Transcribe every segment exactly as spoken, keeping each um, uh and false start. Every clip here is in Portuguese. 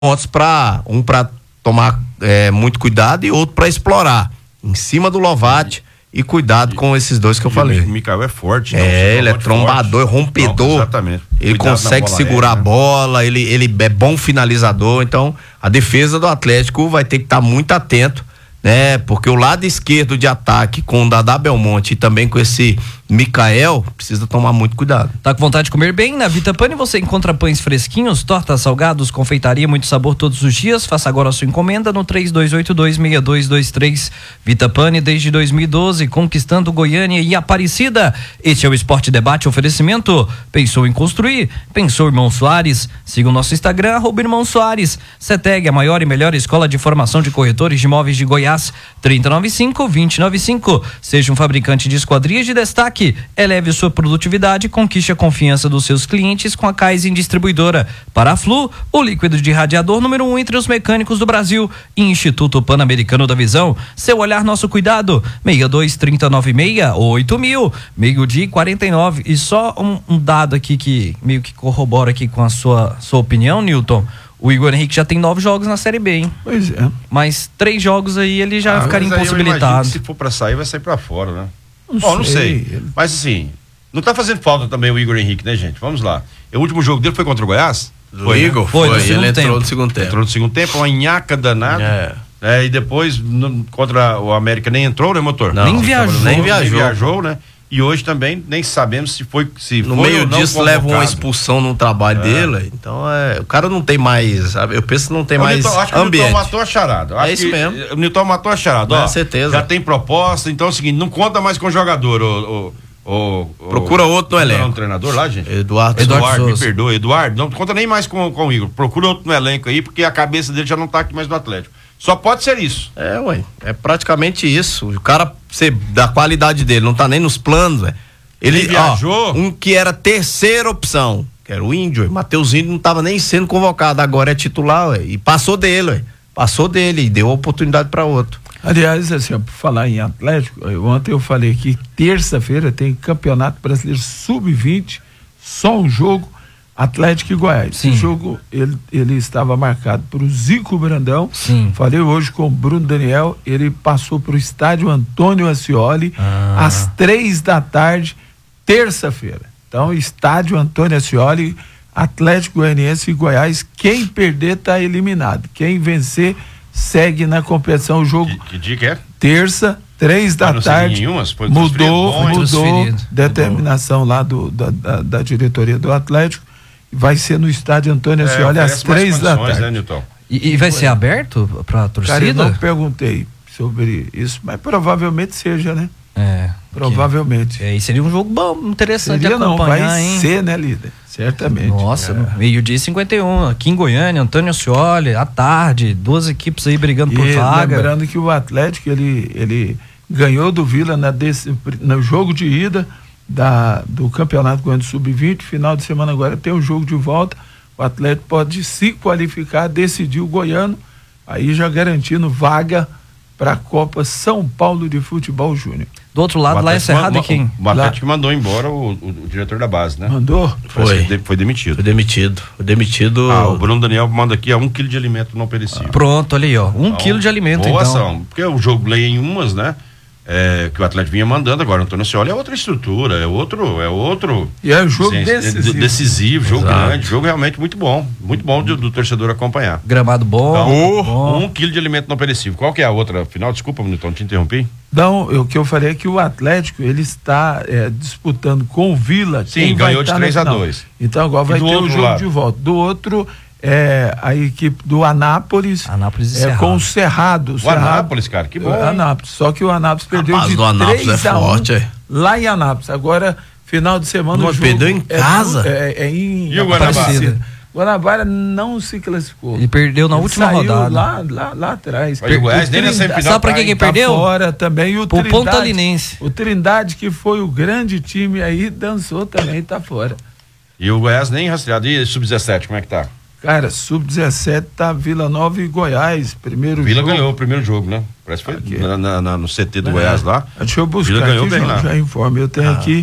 pontos para um para tomar é, muito cuidado e outro para explorar em cima do Lovati e cuidado e, com esses dois que eu falei. O Mikael é forte, né? É, ele é trombador, forte. rompedor. Não, exatamente. Ele Cuidado consegue segurar aérea, a bola, ele, ele é bom finalizador, então a defesa do Atlético vai ter que estar tá muito atento, né? Porque o lado esquerdo de ataque com o Dadá Belmonte e também com esse Mikael, precisa tomar muito cuidado. Tá com vontade de comer bem? Na Vita Pane você encontra pães fresquinhos, tortas, salgados, confeitaria, muito sabor todos os dias. Faça agora a sua encomenda no três dois oito dois, seis dois dois três. Vita Pane desde dois mil e doze, conquistando Goiânia e Aparecida. Este é o Esporte Debate Oferecimento. Pensou em construir? Pensou Irmão Soares? Siga o nosso Instagram, arroba Irmão Soares. Ceteg, a maior e melhor escola de formação de corretores de imóveis de Goiás. trinta e nove cinco, vinte e nove cinco. Seja um fabricante de esquadrias de destaque. Eleve sua produtividade e conquiste a confiança dos seus clientes com a Kaizen Distribuidora. Para a Flu, o líquido de radiador número um entre os mecânicos do Brasil. E Instituto Pan-Americano da Visão. Seu olhar, nosso cuidado. seis dois, trinta, noventa e seis, oito mil. Meio-dia e quarenta e nove. E só um, um dado aqui que meio que corrobora aqui com a sua, sua opinião, Newton. O Igor Henrique já tem nove jogos na Série B, hein? Pois é. Mas três jogos aí ele já ah, ficaria impossibilitado. Se for pra sair, vai sair pra fora, né? Não Bom, não sei. sei. Mas assim, não tá fazendo falta também o Igor Henrique, né, gente? Vamos lá. O último jogo dele foi contra o Goiás? Do foi, Igor? Foi, foi. foi. Ele entrou tempo. no segundo tempo. Entrou no segundo tempo, uma nhaca danada. É. É, e depois, no, contra o América, nem entrou, né, motor? Não, nem viajou. Nem viajou. Nem viajou, né? E hoje também nem sabemos se foi se no foi meio ou não disso convocado. leva uma expulsão no trabalho é. dele, então é, o cara não tem mais, sabe? Eu penso que não tem o mais Newton, acho ambiente. Que o Newton matou a charada. É isso mesmo. O Newton matou a charada, com ó, certeza. Já tem proposta, então é o seguinte, não conta mais com o jogador, o, o, o, procura outro no elenco. Não, um treinador lá, gente? Eduardo. Eduardo, Eduardo me perdoa, Eduardo, não conta nem mais com, com o Igor, procura outro no elenco aí, porque a cabeça dele já não tá aqui mais no Atlético. Só pode ser isso. É, ué, é praticamente isso. O cara, você, da qualidade dele, não tá nem nos planos, velho. Ele, ele viajou. Ó, um que era terceira opção, que era o Índio, o Matheus Índio não estava nem sendo convocado, agora é titular, ué, e passou dele, ué, passou dele e deu oportunidade para outro. Aliás, assim, por falar em Atlético, ontem eu falei que terça-feira tem Campeonato Brasileiro sub vinte, só um jogo, Atlético e Goiás. Sim. Esse jogo, ele, ele estava marcado para o Zico Brandão. Sim. Falei hoje com o Bruno Daniel, ele passou para o estádio Antônio Ascioli ah. às três da tarde, terça-feira. Então, estádio Antônio Ascioli, Atlético Goianiense e Goiás. Quem perder está eliminado. Quem vencer segue na competição. O jogo. Que, que dia que é? Terça, três da ah, tarde. Nenhuma, mudou, bom, mudou determinação mudou. lá do, da, da, da diretoria do Atlético. Vai ser no estádio Antônio Ascioli é, às três da tarde. Né, Newton? E, e vai ser aberto para a torcida? Cara, eu não perguntei sobre isso, mas provavelmente seja, né? É. Provavelmente. É, e seria um jogo bom, interessante seria, de acompanhar, não, vai hein? ser, né, líder? Certamente. Nossa, é. meio-dia e cinquenta e um, aqui em Goiânia, Antônio Ascioli, à tarde, duas equipes aí brigando e por vaga. Lembrando que o Atlético, ele, ele ganhou do Vila na desse, no jogo de ida da, do Campeonato Goiano sub vinte, final de semana agora tem um jogo de volta, o Atlético pode se qualificar, decidir o Goiano, aí já garantindo vaga para a Copa São Paulo de Futebol Júnior. Do outro lado, lá é Cerrado e quem? O Atlético mandou embora o, o, o diretor da base, né? Mandou? Foi. De, foi demitido. Foi demitido. Foi demitido. Ah, o Bruno Daniel manda aqui a um quilo de alimento não perecível. Ah, pronto, olha aí, ó. Um então, quilo de alimento, boa então. Ação, porque o jogo lei em umas, né? É, que o Atlético vinha mandando, agora o Antônio Ascioli é outra estrutura, é outro, é outro. E é um jogo sim, decisivo. É decisivo, jogo Exato. grande, jogo realmente muito bom, muito bom do, do torcedor acompanhar. Gramado bom. Então, bom. Um quilo de alimento não perecível. Qual que é a outra final? Desculpa, Newton, te interrompi. Não, o que eu falei é que o Atlético, ele está é, disputando com o Vila. Sim, ganhou de três a dois. Então agora vai ter o jogo lado? de volta. Do outro, é, a equipe do Anápolis, Anápolis e é, com o Cerrado. O, o Cerrado, Anápolis, cara, que bom. Anápolis, só que o Anápolis perdeu Rapaz, de do Anápolis três é a um forte, é. lá em Anápolis. Agora, final de semana, Não, o jogo perdeu em é, casa? É, é em E o Guanabara? Guanabara não se classificou. Ele perdeu na Ele última saiu rodada. Lá, lá, lá atrás. Mas o Goiás nem na semifinal. Sabe pra quem que tá perdeu? Fora também. E o Pro Pontalinense. O Trindade, que foi o grande time aí, dançou também, tá fora. E o Goiás nem rastreado. E sub dezessete, como é que tá? Cara, sub dezessete tá Vila Nova e Goiás, primeiro Vila jogo. ganhou o primeiro jogo, né? Parece que foi na, na, na, no C T do é. Goiás lá. Deixa eu buscar Vila ganhou aqui, bem já, lá. já informo. Eu tenho ah. aqui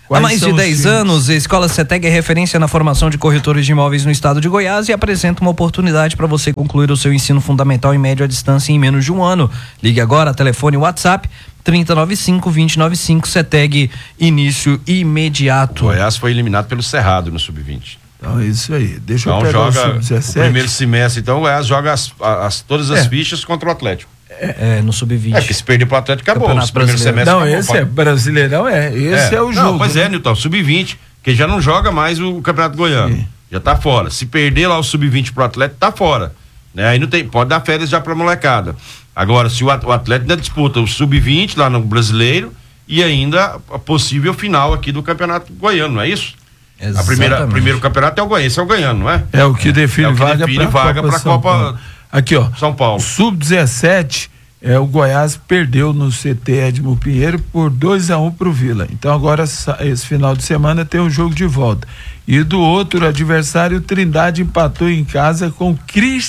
Há mais de dez anos, a Escola CETEG é referência na formação de corretores de imóveis no estado de Goiás e apresenta uma oportunidade para você concluir o seu ensino fundamental e médio à distância em menos de um ano. Ligue agora, telefone WhatsApp trinta noventa e cinco, vinte noventa e cinco, CETEG, início imediato. O Goiás foi eliminado pelo Cerrado no sub vinte. Então é isso aí. Deixa então eu pegar joga o sub dezessete. O primeiro semestre, então o Goiás joga as, as, todas as é. fichas contra o Atlético. É, é no sub vinte. É, porque se perder pro Atlético, acabou. Campeonato o primeiro semestre Não, acabou, esse pode... é Brasileirão, é. Esse é, é o jogo. Não, pois é, Nilton, sub vinte, que já não joga mais o Campeonato Goiano. Sim. Já tá fora. Se perder lá o sub vinte pro Atlético, tá fora. Né? Aí não tem, pode dar férias já pra molecada. Agora, se o Atlético ainda disputa o sub vinte lá no Brasileiro e ainda a possível final aqui do Campeonato Goiano, não é isso? Exatamente. A primeira, primeiro campeonato é o Goiano, esse é o Goiano, não é? É o que define, é, é o que vaga define pra vaga para a Copa, Copa aqui, ó. São Paulo. sub dezessete, é, o Goiás perdeu no C T Edmo Pinheiro por dois a um pro Vila. Então agora esse final de semana tem um jogo de volta. E do outro adversário, Trindade empatou em casa com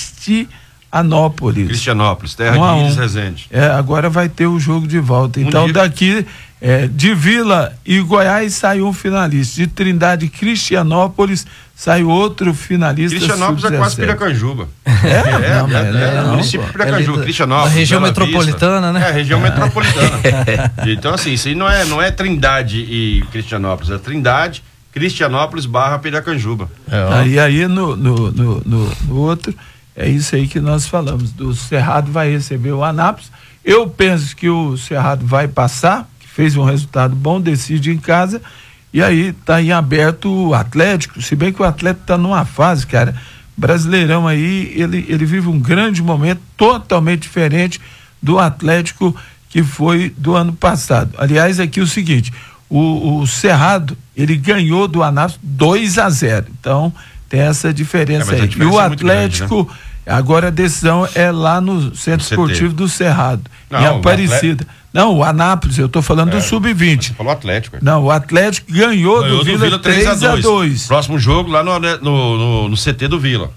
Cristianópolis. Cristianópolis, terra um de Iris Rezende. É, agora vai ter o jogo de volta. Então um daqui é, de Vila e Goiás saiu um finalista. De Trindade e Cristianópolis saiu outro finalista. Cristianópolis é quase Piracanjuba. É? É, não, é, é, é, é o município de Piracanjuba, Cristianópolis. A região metropolitana, Vista. né? É, a região metropolitana. Então, assim, isso aí não é, não é Trindade e Cristianópolis, é Trindade, Cristianópolis barra Piracanjuba. É, ah, e aí no, no, no, no, no outro, é isso aí que nós falamos. Do Cerrado vai receber o Anápolis. Eu penso que o Cerrado vai passar, que fez um resultado bom, decide em casa. E aí tá em aberto o Atlético, se bem que o Atlético tá numa fase, cara, Brasileirão aí, ele, ele vive um grande momento totalmente diferente do Atlético que foi do ano passado. Aliás, aqui o seguinte, o, o Cerrado, ele ganhou do Anápolis dois a zero, então tem essa diferença é, aí. E o Atlético, grande, né? Agora a decisão é lá no Centro Esportivo do Cerrado, não, em Aparecida. Não, o Anápolis, eu tô falando é, do sub vinte. Você falou Atlético. É. Não, o Atlético ganhou, ganhou do, do Vila, Vila três a dois. Próximo jogo lá no, no, no, no C T do Vila.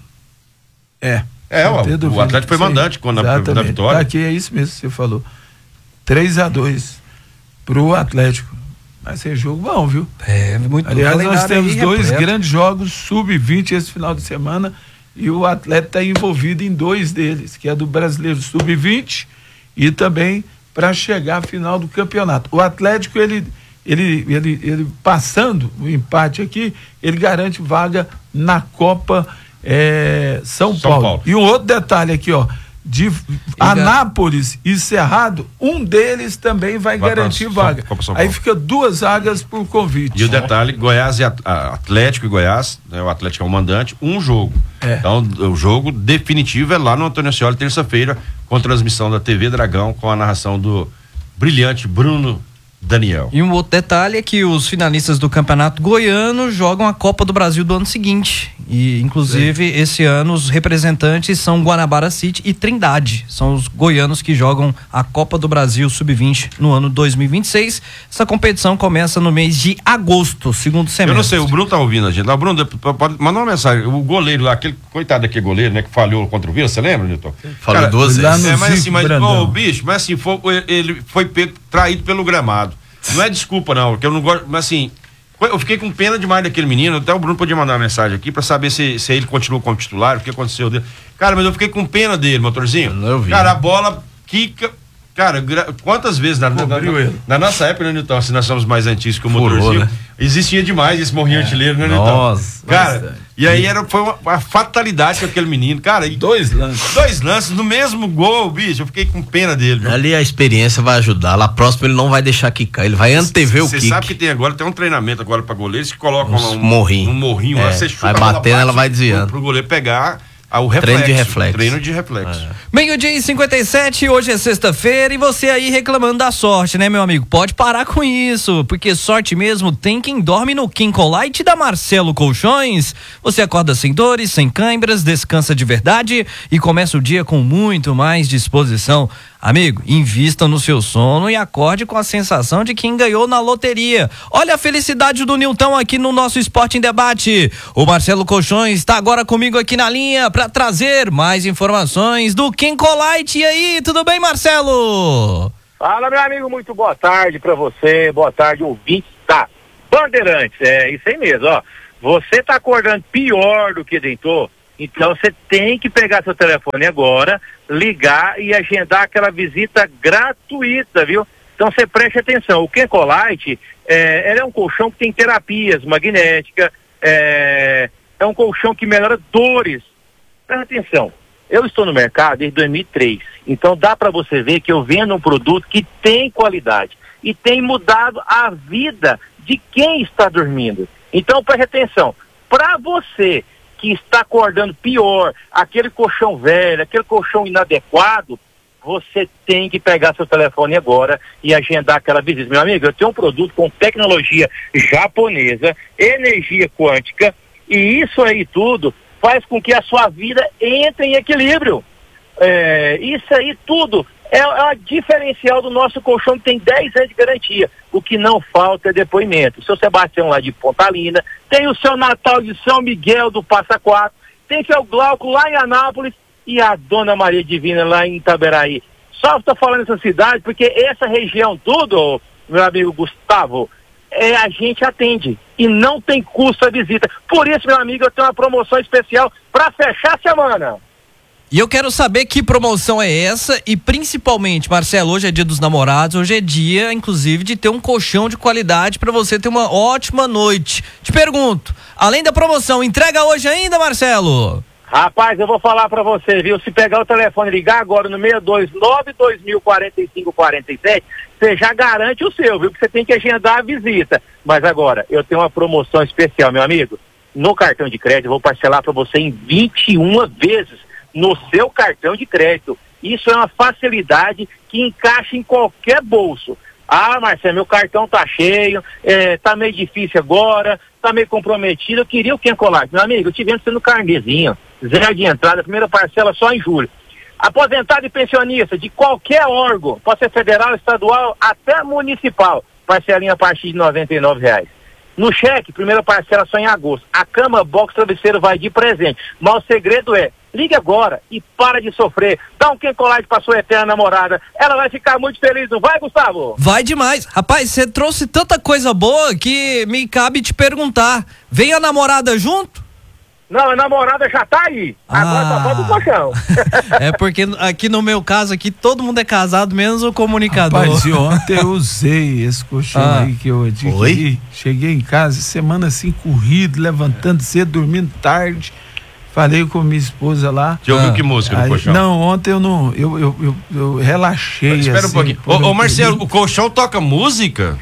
É. É, o, o Atlético foi mandante quando na, na vitória. Tá aqui, é isso mesmo que você falou. três a dois pro Atlético. Vai ser jogo bom, viu? É, muito bom. Aliás, nós temos dois repleto. grandes jogos sub vinte esse final de semana e o Atlético está envolvido em dois deles, que é do Brasileiro sub vinte e também para chegar à final do campeonato. O Atlético, ele, ele, ele, ele passando o empate aqui, ele garante vaga na Copa é, São, São Paulo. Paulo. E um outro detalhe aqui, ó, de e Anápolis gar... e Cerrado, um deles também vai, vai garantir vaga. Aí fica duas vagas por convite. E o detalhe, Goiás e Atlético e Goiás, né, o Atlético é o mandante, um jogo. É. Então, o jogo definitivo é lá no Antônio Ascioli, terça-feira, com transmissão da T V Dragão, com a narração do brilhante Bruno Daniel. E um outro detalhe é que os finalistas do Campeonato Goiano jogam a Copa do Brasil do ano seguinte. E, inclusive, Sim. esse ano os representantes são Guanabara City e Trindade. São os goianos que jogam a Copa do Brasil sub vinte no ano dois mil e vinte e seis. Essa competição começa no mês de agosto, segundo semestre. Eu não sei, o Bruno tá ouvindo a gente. Não, Bruno, pode mandar uma mensagem. O goleiro lá, aquele coitado daquele goleiro, né, que falhou contra o Vila, você lembra, Nilton? Falou duas vezes. É, mas assim, mas, ô, bicho, mas assim, foi, ele foi pego, traído pelo gramado. Não é desculpa, não, porque eu não gosto, mas assim, eu fiquei com pena demais daquele menino, até o Bruno podia mandar uma mensagem aqui pra saber se, se ele continuou como titular, o que aconteceu dele. Cara, mas eu fiquei com pena dele, motorzinho. Eu vi. Cara, a bola quica, cara, quantas vezes na, na, na, na nossa época, né, Nilton, assim, nós somos mais antigos que o Furou, motorzinho, né? Existia demais esse morrinho é. artilheiro, né, Nilton? Nossa. Cara, nossa. E aí era, foi uma, uma fatalidade com aquele menino, cara. E dois lances. Dois lances no mesmo gol, bicho, eu fiquei com pena dele. Viu? Ali a experiência vai ajudar, lá próximo ele não vai deixar quicar, ele vai antever o kick. Você sabe que tem agora, tem um treinamento agora pra goleiros que colocam um, um morrinho, um morrinho é, lá, você chuta, vai batendo, ela vai desviando. Pro, pro goleiro pegar ah, o reflexo. Treino de reflexo. Treino de reflexo. É. Meio-dia e cinquenta e sete, hoje é sexta-feira e você aí reclamando da sorte, né, meu amigo? Pode parar com isso, porque sorte mesmo tem quem dorme no Kincolite da Marcelo Colchões. Você acorda sem dores, sem câimbras, descansa de verdade e começa o dia com muito mais disposição. Amigo, invista no seu sono e acorde com a sensação de quem ganhou na loteria. Olha a felicidade do Nilton aqui no nosso Esporte em Debate. O Marcelo Colchões está agora comigo aqui na linha para trazer mais informações do Kincolite. E aí, tudo bem, Marcelo? Fala, meu amigo, muito boa tarde para você, boa tarde, ouvinte da Bandeirantes, é isso aí mesmo, ó. Você tá acordando pior do que deitou, então você tem que pegar seu telefone agora, ligar e agendar aquela visita gratuita, viu? Então você preste atenção, o Kencolite, é, ele é um colchão que tem terapias magnéticas, é, é um colchão que melhora dores. Presta atenção, eu estou no mercado desde dois mil e três, então dá para você ver que eu vendo um produto que tem qualidade e tem mudado a vida de quem está dormindo. Então preste atenção, para você que está acordando pior, aquele colchão velho, aquele colchão inadequado, você tem que pegar seu telefone agora e agendar aquela visita. Meu amigo, eu tenho um produto com tecnologia japonesa, energia quântica, e isso aí tudo faz com que a sua vida entre em equilíbrio. É, isso aí tudo é, é o diferencial do nosso colchão, que tem dez anos de garantia. O que não falta é depoimento. O seu Sebastião lá de Pontalina, tem o seu Natal de São Miguel do Passa Quatro, tem seu Glauco lá em Anápolis e a Dona Maria Divina lá em Itaberaí. Só estou falando essa cidade porque essa região tudo, meu amigo Gustavo, é, a gente atende e não tem custo a visita. Por isso, meu amigo, eu tenho uma promoção especial para fechar a semana. E eu quero saber que promoção é essa e principalmente, Marcelo, hoje é dia dos namorados, hoje é dia, inclusive, de ter um colchão de qualidade para você ter uma ótima noite. Te pergunto, além da promoção, entrega hoje ainda, Marcelo? Rapaz, eu vou falar pra você, viu? Se pegar o telefone e ligar agora no seis dois nove dois mil quarenta e cinco quarenta e sete, você já garante o seu, viu? Porque você tem que agendar a visita. Mas agora, eu tenho uma promoção especial, meu amigo. No cartão de crédito, eu vou parcelar pra você em vinte e uma vezes no seu cartão de crédito. Isso é uma facilidade que encaixa em qualquer bolso. Ah, Marcelo, meu cartão tá cheio, é, tá meio difícil agora, tá meio comprometido, eu queria o Kencolite. Meu amigo, eu te vendo você no carnezinho, zero de entrada, primeira parcela só em julho. Aposentado e pensionista de qualquer órgão, pode ser federal, estadual, até municipal, parcelinha a partir de noventa e nove reais. No cheque, primeira parcela só em agosto. A cama, box, travesseiro vai de presente. Mas o segredo é, ligue agora e para de sofrer. Dá um Kencolite pra sua eterna namorada. Ela vai ficar muito feliz, não vai, Gustavo? Vai demais. Rapaz, você trouxe tanta coisa boa que me cabe te perguntar. Vem a namorada junto? Não, a namorada já tá aí. Agora só falta o colchão. É porque aqui no meu caso, aqui todo mundo é casado, menos o comunicador. Rapaz, e ontem eu usei esse colchão ah, aí que eu adquiri. Oi? Cheguei em casa, semana assim, corrido, levantando cedo, dormindo tarde. Falei com minha esposa lá. Você ouviu ah, que música no aí, colchão? Não, ontem eu não, eu, eu, eu, eu relaxei. Espera assim, um pouquinho. Ô, ô Marcelo, o colchão toca música?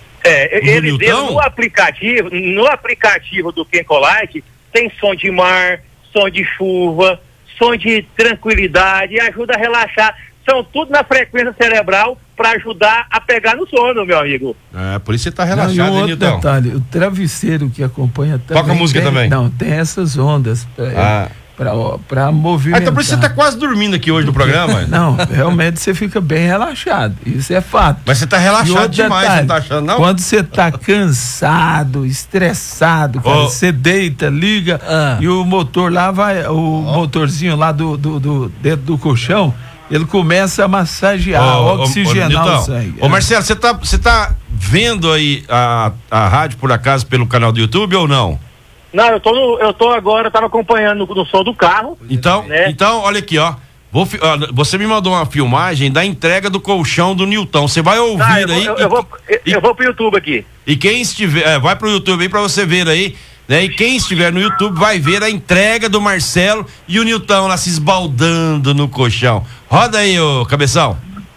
É, no ele deu no aplicativo, no aplicativo do Kencolite, tem som de mar, som de chuva, som de tranquilidade, ajuda a relaxar. São tudo na frequência cerebral para ajudar a pegar no sono, meu amigo. É, por isso você tá relaxado, não, e um outro Nilton. detalhe, o travesseiro que acompanha também. Toca música tem, também? Não, tem essas ondas pra, ah. pra, pra movimentar. Ah, então por isso você tá quase dormindo aqui hoje no programa? Não, realmente você fica bem relaxado, isso é fato. Mas você tá relaxado demais, detalhe, não tá achando não? Quando você tá cansado, estressado, cara, oh. você deita, liga ah. e o motor lá vai, o oh. motorzinho lá do, do, do dentro do colchão, ele começa a massagear, oh, oxigenar oh, oh, o sangue. Ô, Marcelo, você tá, você tá vendo aí a, a rádio por acaso pelo canal do YouTube ou não? Não, eu tô, no, eu tô agora, eu tava acompanhando no, no som do carro. Então, né? Então, olha aqui, ó. Vou, ó, você me mandou uma filmagem da entrega do colchão do Nilton. Você vai ouvir ah, eu vou, aí. Eu, e, eu, vou, eu, e, eu vou pro YouTube aqui. E quem estiver, é, vai pro YouTube aí pra você ver aí. Né? E quem estiver no YouTube vai ver a entrega do Marcelo e o Nilton lá se esbaldando no colchão. Roda aí, ô Cabeção.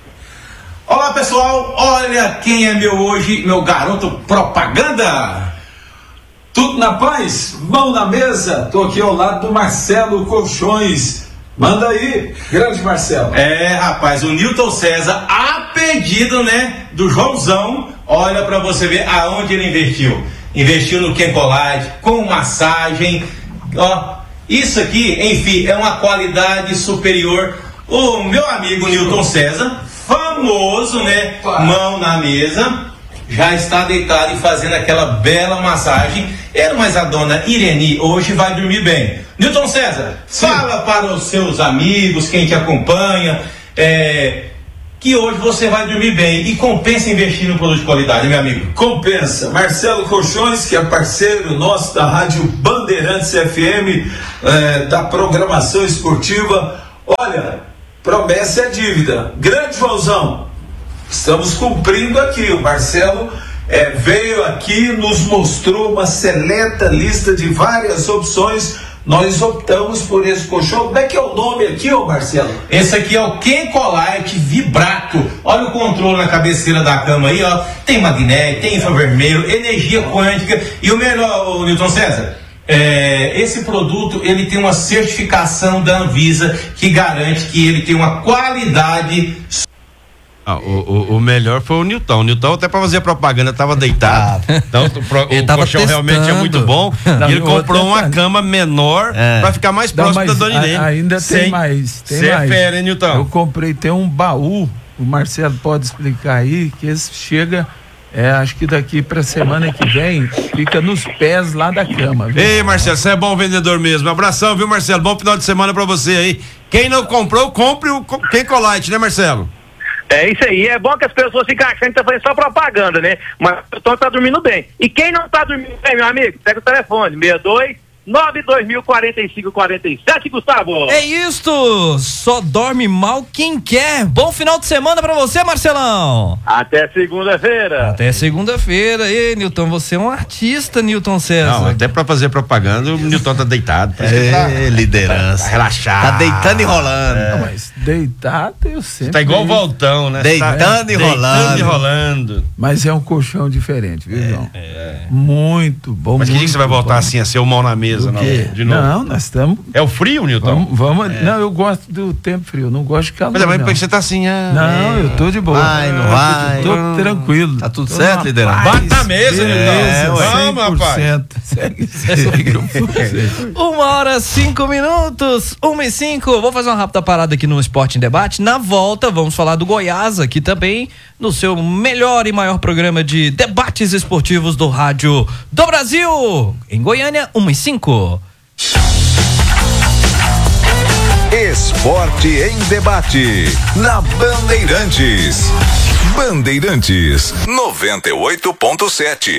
Olá, pessoal. Olha quem é meu hoje, meu garoto propaganda. Tudo na paz? Mão na mesa. Tô aqui ao lado do Marcelo Colchões. Manda aí, grande Marcelo. É, rapaz, o Nilton César, a pedido, né, do Joãozão, olha pra você ver aonde ele investiu. Investiu no Kencolite, com massagem, ó, isso aqui, enfim, é uma qualidade superior. O meu amigo Nilton César, famoso, né, mão na mesa, já está deitado e fazendo aquela bela massagem. Era, mas a dona Ireni hoje vai dormir bem. Nilton César, sim, fala para os seus amigos, quem te acompanha, é, que hoje você vai dormir bem. E compensa investir no produto de qualidade, meu amigo. Compensa. Marcelo Colchões, que é parceiro nosso da Rádio Bandeirantes F M, é, da programação esportiva. Olha, promessa é dívida. Grande Joãozão, estamos cumprindo aqui. O Marcelo é, veio aqui, nos mostrou uma seleta lista de várias opções. Nós optamos por esse colchão. Como é que é o nome aqui, ô Marcelo? Esse aqui é o Kencolite Vibrato. Olha o controle na cabeceira da cama aí, ó. Tem magnético, tem infravermelho, energia quântica. E o melhor, ô Newton César, é, esse produto ele tem uma certificação da Anvisa que garante que ele tem uma qualidade. Ah, o, o, o melhor foi o Nilton. O Nilton, até pra fazer propaganda, tava deitado. Então, o, pro, o tava colchão testando. realmente é muito bom. Não, e ele comprou uma tentando. cama menor É. pra ficar mais Não, próximo mas da Dona Irene. a- ainda tem Sem- mais. Tem Cê é mais. fera, hein, Nilton? Eu comprei, tem um baú, o Marcelo pode explicar aí, que esse chega, é, acho que daqui pra semana que vem, fica nos pés lá da cama. Viu? Ei, Marcelo, você é bom vendedor mesmo. Abração, viu, Marcelo? Bom final de semana pra você aí. Quem não comprou, compre o Kencolite, né, Marcelo? É isso aí, é bom que as pessoas ficam achando que tá fazendo só propaganda, né? Mas o Tom tá dormindo bem. E quem não tá dormindo bem, meu amigo, pega o telefone, seis dois nove dois mil, quarenta e cinco quarenta e sete, Gustavo. É isto! Só dorme mal quem quer. Bom final de semana pra você, Marcelão. Até segunda-feira. Até segunda-feira. Ei, Nilton, você é um artista, Nilton César. Não, até pra fazer propaganda, o Nilton tá deitado. É, liderança. Tá relaxado. Tá deitando e rolando. Não, mas deitado eu sempre. Tá igual o Voltão, né? Deitando Tá e rolando. Deitando e rolando. Mas é um colchão diferente, viu, João? Muito bom. Mas que dia que você vai muito voltar bom. assim, a ser o mão na mesa, O não? quê? De novo? Não, nós estamos. É o frio, Nilton? Vamos, vamos Não, eu gosto do tempo frio, não gosto de calor. Mas é não. porque você tá assim, ah, Não, eu tô de boa. Vai, não Eu vai. Tô, tô tranquilo. Tá tudo Tô certo, na liderança? paz, Bate na mesa, beleza, Nilton. Vamos, cem por cento. Segue, segue o processo. Uma hora, cinco minutos, uma e cinco. Vou fazer uma rápida parada aqui no Esporte em Debate. Na volta, vamos falar do Goiás aqui também, no seu melhor e maior programa de debates esportivos do rádio do Brasil. Em Goiânia, uma e cinco. Esporte em Debate, na Bandeirantes. Bandeirantes, noventa e oito ponto sete.